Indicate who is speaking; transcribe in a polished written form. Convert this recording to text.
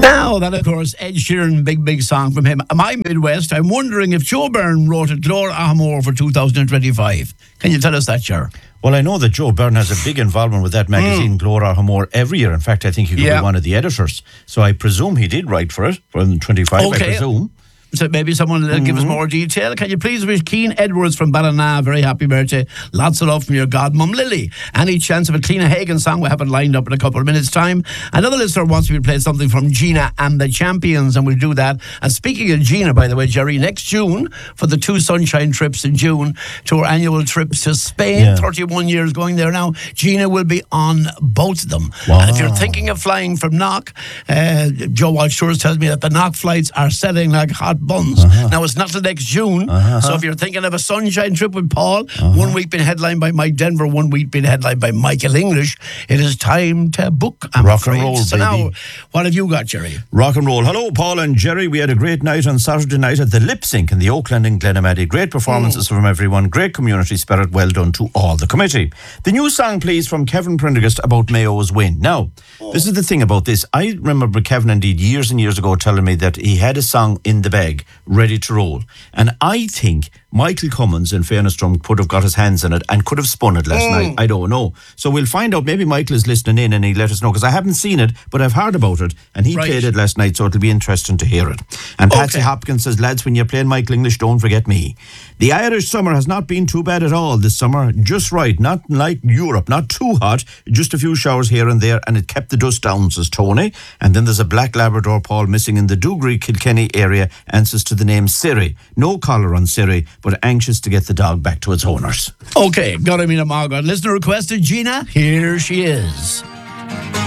Speaker 1: Now, that of course, Ed Sheeran, big song from him. My Midwest, I'm wondering if Joe Byrne wrote it, Glór Amor for 2025. Can you tell us that, Ger?
Speaker 2: Well, I know that Joe Byrne has a big involvement with that magazine, Glór Amor, every year. In fact, I think he could be one of the editors. So I presume he did write for it, for 25, I presume.
Speaker 1: So maybe someone will give us more detail. Can you please wish Keane Edwards from Ballina very happy birthday. Lots of love from your godmum Lily. Any chance of a Cliona Hagan song? We have it lined up in a couple of minutes' time. Another listener wants me to play something from Gina and the Champions, and we'll do that. And speaking of Gina, by the way, Jerry, next June, for the 2 sunshine trips in June, to our annual trips to Spain, 31 years going there now, Gina will be on both of them.
Speaker 2: Wow.
Speaker 1: And if you're thinking of flying from Knock, Joe Walsh Shores tells me that the Knock flights are selling like hot buns. Now, it's not till next June, so if you're thinking of a sunshine trip with Paul, 1 week being headlined by Mike Denver, 1 week being headlined by Michael English, it is time to book.
Speaker 2: Rock and roll,
Speaker 1: so
Speaker 2: baby.
Speaker 1: now, what have you got, Jerry?
Speaker 2: Rock and roll. Hello, Paul and Jerry. We had a great night on Saturday night at the Lip Sync in the Oakland in Glenamaddy. Great performances from everyone. Great community spirit. Well done to all the committee. The new song, please, from Kevin Prendergast about Mayo's win. Now, this is the thing about this. I remember Kevin, indeed, years and years ago, telling me that he had a song in the bag, ready to roll. And I think Michael Cummins, in fairness to him, could have got his hands on it and could have spun it last night. I don't know. So we'll find out. Maybe Michael is listening in and he'll let us know, because I haven't seen it, but I've heard about it, and he played it last night, so it'll be interesting to hear it. And Patsy Hopkins says, lads, when you're playing Michael English, don't forget me. The Irish summer has not been too bad at all this summer. Just right. Not like Europe. Not too hot. Just a few showers here and there, and it kept the dust down, says Tony. And then there's a black Labrador, Paul, missing in the Dougray, Kilkenny area, answers to the name Siri. No collar on Siri, but anxious to get the dog back to its owners.
Speaker 1: Okay, got him in a Margaret. Listener requested Gina. Here she is.